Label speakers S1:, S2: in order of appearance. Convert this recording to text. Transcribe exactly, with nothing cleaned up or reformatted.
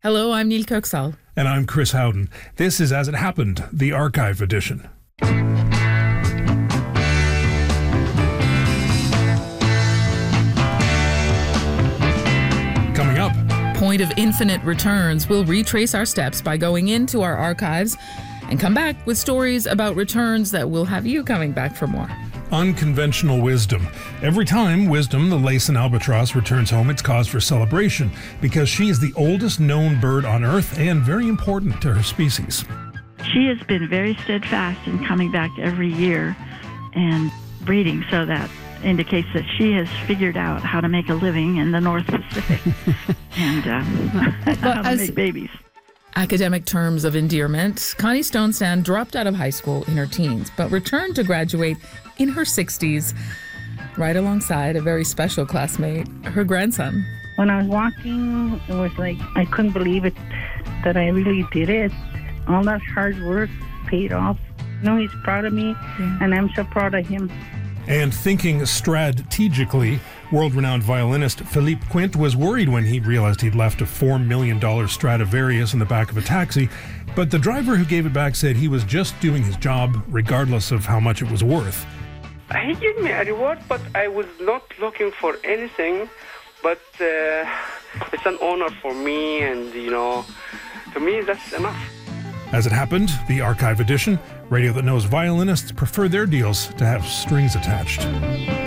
S1: Hello, I'm Neil Kirksall.
S2: And I'm Chris Howden. This is As It Happened, the Archive Edition. Coming up,
S1: Point of Infinite Returns. We'll retrace our steps by going into our archives and come back with stories about returns that will have you coming back for more.
S2: Unconventional wisdom. Every time Wisdom, the Laysan albatross, returns home, it's cause for celebration because she is the oldest known bird on Earth and very important to her species.
S3: She has been very steadfast in coming back every year and breeding, so that indicates that she has figured out how to make a living in the North Pacific and um, how to make babies.
S1: Academic terms of endearment, Connie Stonestand dropped out of high school in her teens, but returned to graduate in her sixties, right alongside a very special classmate, her grandson.
S4: When I was walking, it was like I couldn't believe it, that I really did it. All that hard work paid off. You know, he's proud of me, yeah. And I'm so proud of him.
S2: And thinking strategically, world-renowned violinist Philippe Quint was worried when he realized he'd left a four million dollars Stradivarius in the back of a taxi, but the driver who gave it back said he was just doing his job regardless of how much it was worth.
S5: He gave me a reward, but I was not looking for anything, but uh, it's an honor for me, and, you know, to me, that's enough.
S2: As It Happened, the Archive Edition, radio that knows violinists prefer their deals to have strings attached.